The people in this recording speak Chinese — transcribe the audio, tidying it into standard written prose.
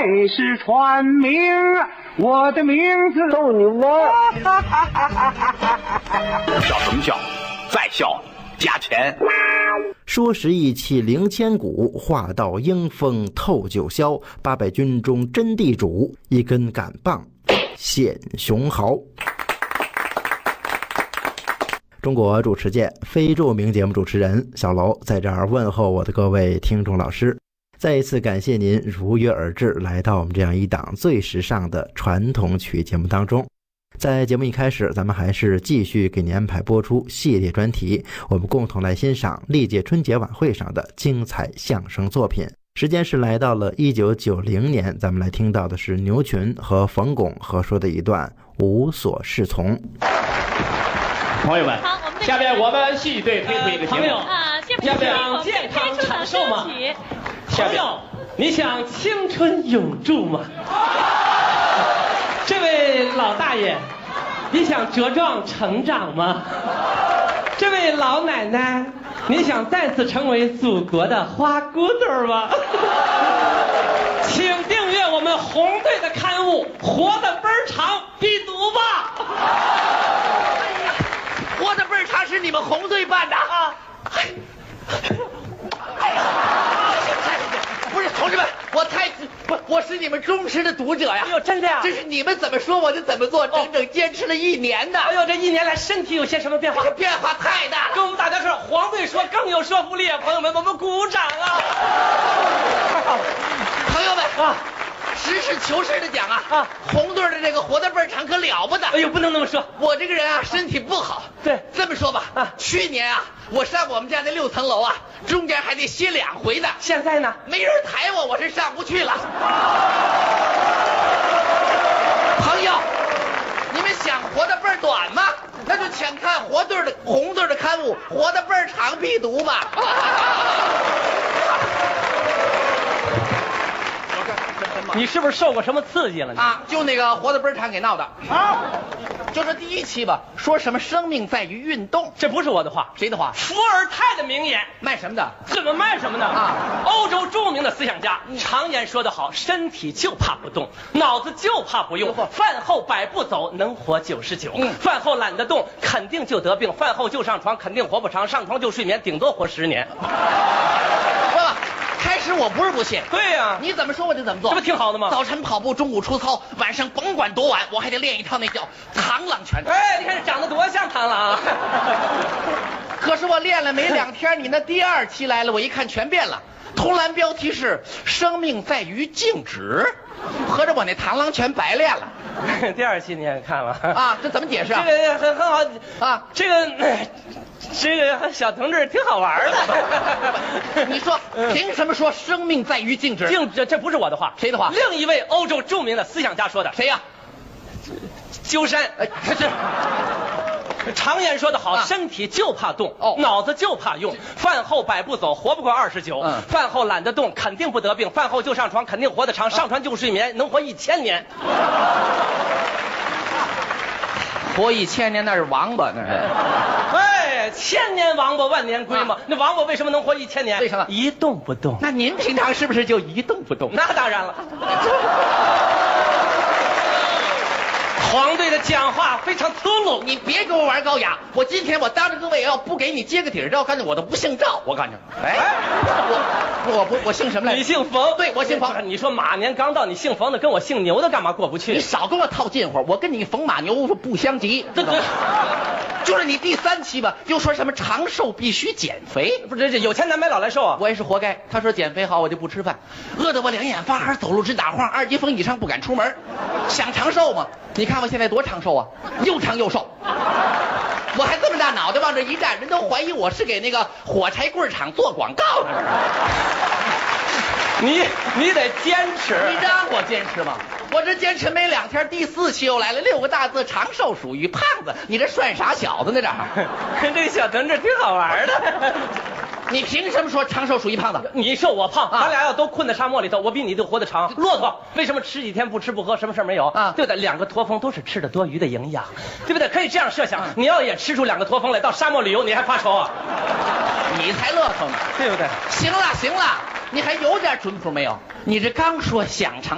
为师传名，我的名字逗你玩。 笑什么笑？再笑加钱。 说时义气凌千古，话到英风透九霄。800军中真地主，一根杆棒显雄豪。中国主持界非著名节目主持人小楼在这儿问候我的各位听众老师，再一次感谢您如约而至，来到我们这样一档最时尚的传统曲节目当中。在节目一开始，咱们还是继续给您安排播出系列专题，我们共同来欣赏历届春节晚会上的精彩相声作品。时间是来到了1990年，咱们来听到的是牛群和冯巩合说的一段无所适从。 朋友们，下面我们戏剧队推出一个节目。 下面健康长寿吗？朋友，你想青春永驻吗？这位老大爷，你想茁壮成长吗？这位老奶奶，你想再次成为祖国的花骨朵吗？请订阅我们红队的刊物《活得倍儿长必读》吧。 活得倍儿长是你们红队办的啊？不是，同志们，我是你们忠实的读者呀！ 哎呦，真的呀！ 这是你们怎么说我就怎么做，整整坚持了1年呢。 哎呦，这1年来身体有些什么变化？ 变化太大了。 跟我们大家说，黄队说更有说服力啊！朋友们，我们鼓掌啊！ 朋友们啊，实事求是的讲啊，红队的这个活得倍儿长可了不得。 哎呦，不能那么说， 我这个人啊身体不好。 对， 这么说吧，去年啊我上我们家那6层楼啊，中间还得歇2回呢。 现在呢， 没人抬我是上不去了。朋友，你们想活得倍儿短吗？那就请看红队的刊物《活得倍儿长必读》吧。 你是不是受过什么刺激了呢？ 啊，就那个活得倍儿长给闹的啊。就是第1期吧，说什么生命在于运动， 这不是我的话， 谁的话？ 伏尔泰的名言。 卖什么的？ 怎么卖什么呢？啊，欧洲著名的思想家常言说得好，身体就怕不动，脑子就怕不用。饭后100步走，能活99。饭后懒得动，肯定就得病。饭后就上床，肯定活不长。上床就睡眠，顶多活10年。 开始我不是不信， 对呀， 你怎么说我就怎么做， 这不挺好的吗？ 早晨跑步，中午出操，晚上甭管多晚，我还得练一套那叫螳螂拳。 哎，你看这长得多像螳螂啊！ 可是我练了没2天，你那第2期来了，我一看全变了。通栏标题是生命在于静止，合着我那螳螂拳白练了。 第2期你也看了啊？这怎么解释啊？ 这个很好啊， 这个小同志挺好玩的。 你说凭什么说生命在于静止？ 这不是我的话， 谁的话？ 另一位欧洲著名的思想家说的。 谁呀？ 鸠山。常言说得好，身体就怕动，脑子就怕用。饭后100步走，活不过29。饭后懒得动，肯定不得病。饭后就上床，肯定活得长。上床就睡眠，能活1000年。 活1000年那是王八，那是。 哎，1000年王八万年龟嘛。那王八为什么能活1000年？ 为什么？ 一动不动。 那您平常是不是就一动不动？ 那当然了。黄队的讲话非常粗鲁， 你别给我玩高雅。我今天我当着各位要不给你接个底儿照，干脆我都不姓赵。我告诉你，我姓什么来着？ 你姓冯？ 对，我姓冯。 你说马年刚到，你姓冯的跟我姓牛的干嘛过不去？ 你少跟我套近乎，我跟你冯马牛不相及。对，就是你第3期吧，又说什么长寿必须减肥， 不是这有钱难买老来瘦啊。 我也是活该。他说减肥好，我就不吃饭，饿得我2眼发黑，走路直打晃，2级风以上不敢出门。想长寿吗？你看我现在多长寿啊，又长又瘦。我还这么大脑袋往这一站，人都怀疑我是给那个火柴棍厂做广告的。 你得坚持， 你让我坚持吗？我这坚持没2天，第4期又来了6个大字：长寿属于胖子。你这涮傻小子呢？这这小同志挺好玩的。 你凭什么说长寿属于胖子？ 你瘦我胖，咱俩要都困在沙漠里头，我比你都活得长。骆驼为什么吃几天不吃不喝，什么事没有啊？对不对？2个驼峰都是吃的多余的营养，对不对？可以这样设想，你要也吃出2个驼峰来，到沙漠旅游，你还发愁啊？ 你才乐呵呢， 对不对？ 行了，你还有点准谱没有？你这刚说想长